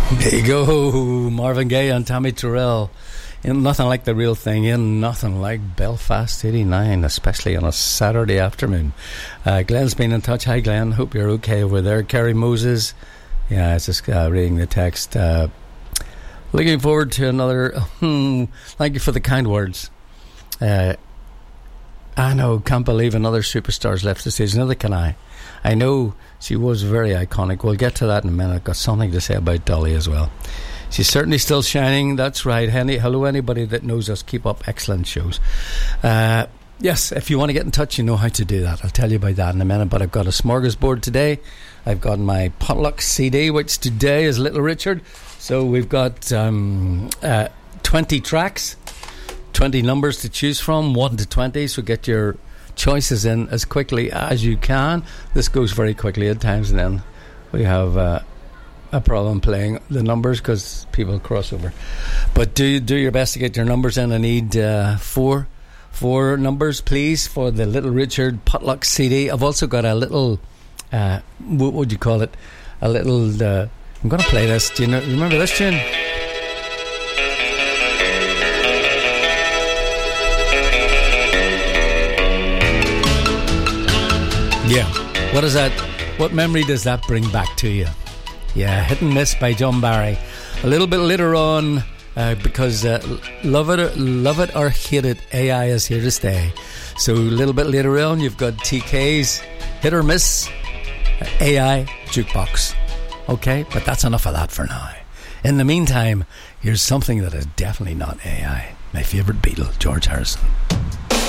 There you go, Marvin Gaye and Tammy Terrell. Ain't nothing like the real thing. Ain't nothing like Belfast 89, especially on a Saturday afternoon. Glenn's been in touch. Hi Glenn, hope you're okay over there. Kerry Moses, yeah, it's just reading the text. Looking forward to another. Thank you for the kind words. I know, can't believe another superstar's left the stage. Neither can I. I know she was very iconic. We'll get to that in a minute. I've got something to say about Dolly as well. She's certainly still shining. That's right. Hello, anybody that knows us. Keep up excellent shows. Yes, if you want to get in touch, you know how to do that. I'll tell you about that in a minute. But I've got a smorgasbord today. I've got my potluck CD, which today is Little Richard. So we've got 20 tracks, 20 numbers to choose from, 1 to 20. So get your choices in as quickly as you can. This goes very quickly at times, and then we have a problem playing the numbers because people cross over. But do your best to get your numbers in. I need four numbers, please, for the Little Richard potluck CD. I've also got a little what would you call it, a little I'm going to play this. Do you remember this tune? Yeah. What is that? What memory does that bring back to you? Yeah, Hit and Miss by John Barry. A little bit later on, because love it or hate it, AI is here to stay. So a little bit later on, you've got TK's Hit or Miss, AI Jukebox. Okay, but that's enough of that for now. In the meantime, here's something that is definitely not AI. My favourite Beatle, George Harrison.